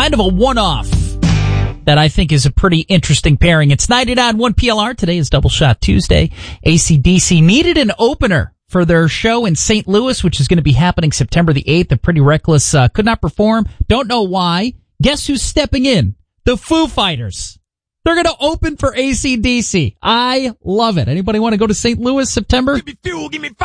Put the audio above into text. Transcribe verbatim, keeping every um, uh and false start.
kind of a one-off that I think is a pretty interesting pairing. It's ninety-nine point one P L R. Today is Double Shot Tuesday. A C D C needed an opener for their show in Saint Louis, which is going to be happening September the eighth. The Pretty Reckless uh, could not perform. Don't know why. Guess who's stepping in? The Foo Fighters. They're going to open for A C D C. I love it. Anybody want to go to Saint Louis September? Give me fuel, give me fire.